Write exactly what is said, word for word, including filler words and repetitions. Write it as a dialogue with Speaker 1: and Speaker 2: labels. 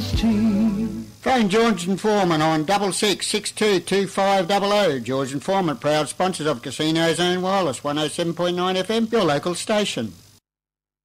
Speaker 1: was cheap.
Speaker 2: Phone George and Foreman on double six six two two five double oh. George and Foreman, proud sponsors of Casino Zone Wireless, one oh seven point nine F M, your local station.